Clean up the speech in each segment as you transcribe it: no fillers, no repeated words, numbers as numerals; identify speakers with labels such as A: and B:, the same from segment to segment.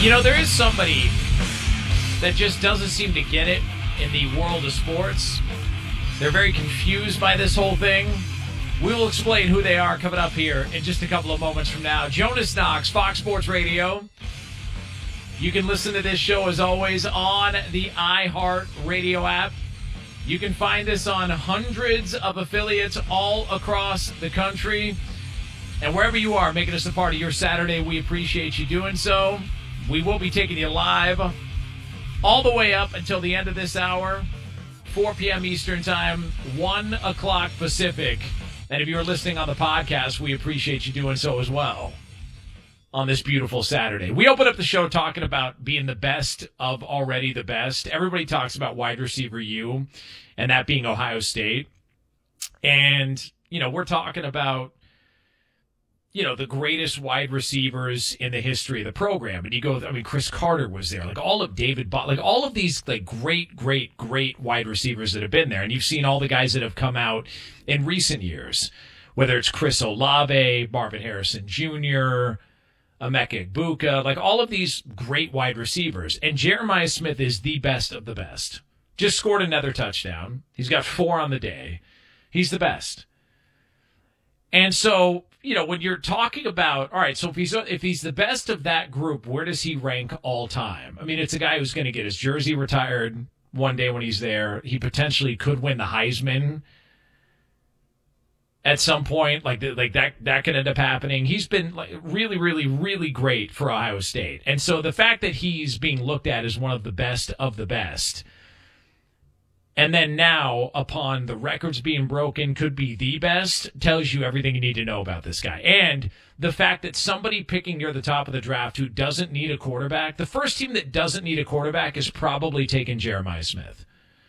A: You know, there is somebody that just doesn't seem to get it in the world of sports. They're very confused by this whole thing. We will explain who they are coming up here in just a couple of moments from now. Jonas Knox, Fox Sports Radio. You can listen to this show, as always, on the iHeart Radio app. You can find this on hundreds of affiliates all across the country. And wherever you are, making us a part of your Saturday, we appreciate you doing so. We will be taking you live all the way up until the end of this hour, 4 p.m. Eastern Time, 1 o'clock Pacific. And if you're listening on the podcast, we appreciate you doing so as well on this beautiful Saturday. We open up the show talking about being the best of already the best. Everybody talks about wide receiver U, and that being Ohio State. And, you know, we're talking about, you know, the greatest wide receivers in the history of the program. And you go, I mean, Chris Carter was there, like all of David Bott, like all of these like great wide receivers that have been there. And you've seen all the guys that have come out in recent years, whether it's Chris Olave, Marvin Harrison Jr., Emeka Egbuka, like all of these great wide receivers. And Jeremiah Smith is the best of the best. Just scored another touchdown. He's got 4 on the day. He's the best. And so, you know, when you're talking about, all right, so if he's the best of that group, where does he rank all time? I mean, it's a guy who's going to get his jersey retired one day when he's there. He potentially could win the Heisman at some point. Like that could end up happening. He's been like really great for Ohio State. And so the fact that he's being looked at as one of the best of the best, and then now, upon the records being broken, could be the best, tells you everything you need to know about this guy. And the fact that somebody picking near the top of the draft who doesn't need a quarterback, the first team that doesn't need a quarterback is probably taking Jeremiah Smith.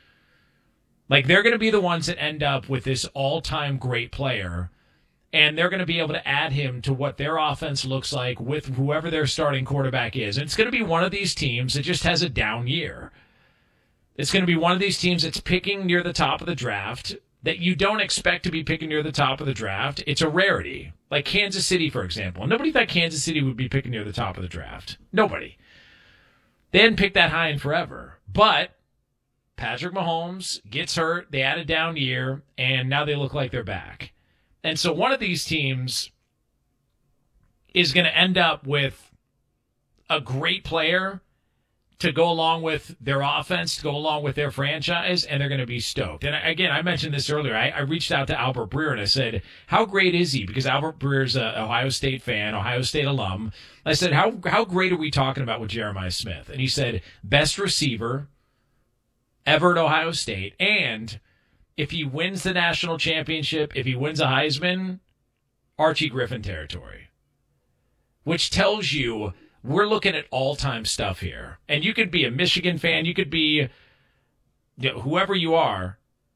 A: Like, they're going to be the ones that end up with this all-time great player, and they're going to be able to add him to what their offense looks like with whoever their starting quarterback is. And it's going to be one of these teams that just has a down year. It's going to be one of these teams that's picking near the top of the draft that you don't expect to be picking near the top of the draft. It's a rarity. Like Kansas City, for example. Nobody thought Kansas City would be picking near the top of the draft. Nobody. They hadn't picked that high in forever. But Patrick Mahomes gets hurt. They had a down year, and now they look like they're back. And so one of these teams is going to end up with a great player to go along with their offense, to go along with their franchise, and they're going to be stoked. And again, I mentioned this earlier. I reached out to Albert Breer and I said, how great is he? Because Albert Breer's an Ohio State fan, Ohio State alum. I said, how great are we talking about with Jeremiah Smith? And he said, best receiver ever at Ohio State. And if he wins the national championship, if he wins a Heisman, Archie Griffin territory. Which tells you we're looking at all-time stuff here. And you could be a Michigan fan. You could be whoever you are.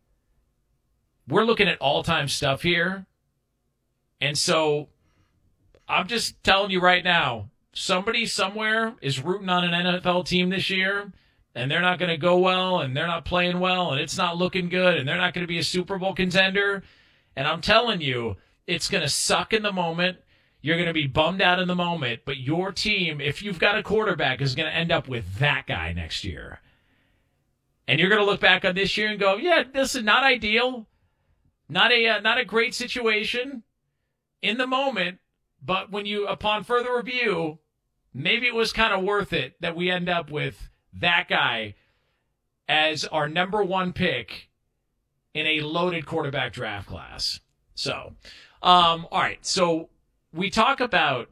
A: We're looking at all-time stuff here. And so I'm just telling you right now, somebody somewhere is rooting on an NFL team this year, and they're not going to go well, and they're not playing well, and it's not looking good, and they're not going to be a Super Bowl contender. And I'm telling you, it's going to suck in the moment. You're going to be bummed out in the moment, but your team, if you've got a quarterback, is going to end up with that guy next year. And you're going to look back on this year and go, yeah, this is not ideal. Not a great situation in the moment, but when you, upon further review, maybe it was kind of worth it that we end up with that guy as our number 1 pick in a loaded quarterback draft class. So, all right, so we talk about